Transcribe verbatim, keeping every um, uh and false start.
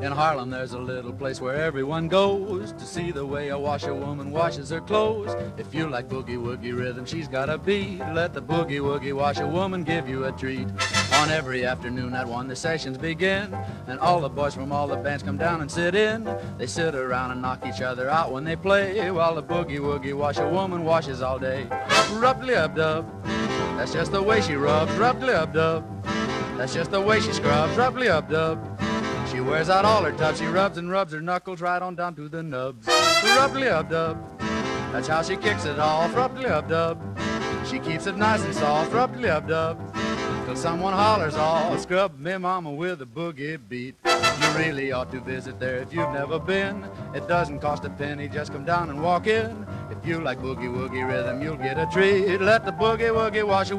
In Harlem there's a little place where everyone goes to see the way a washerwoman washes her clothes. If you like boogie-woogie rhythm, she's got a beat. Let the boogie-woogie washerwoman give you a treat. On every afternoon at one the sessions begin, and all the boys from all the bands come down and sit in. They sit around and knock each other out when they play, while the boogie-woogie washerwoman washes all day. Rub-a-dub-dub, that's just the way she rubs. Rub-a-dub-dub, that's just the way she scrubs. Rub-a-dub-dub, she wears out all her tubs. She rubs and rubs her knuckles right on down to the nubs. Rub-a-dub-dub, that's how she kicks it off. Rub-a-dub-dub, she keeps it nice and soft. Rub-a-dub-dub, till someone hollers, "Oh, scrub me mama with a boogie beat." You really ought to visit there if you've never been. It doesn't cost a penny, just come down and walk in. If you like boogie-woogie rhythm, you'll get a treat. Let the boogie-woogie wash